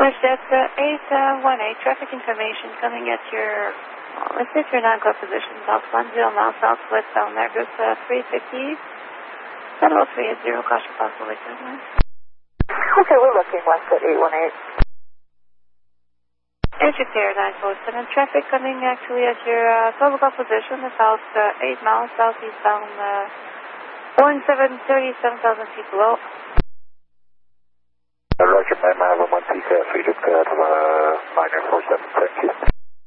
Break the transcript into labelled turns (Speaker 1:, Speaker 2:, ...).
Speaker 1: Jet 818, traffic information coming at your, let's say your non-club position, about 10 miles southwest down there, group 350, 70380, caution possible wait time.
Speaker 2: Okay, we're looking west at 818.
Speaker 1: Airship Air 947, traffic coming actually at your 12 o'clock position, about 8 miles southeast down, Boeing 730, 7,000 feet below.
Speaker 3: Roger, my 1 peak, Freedom, minor 47, thank you.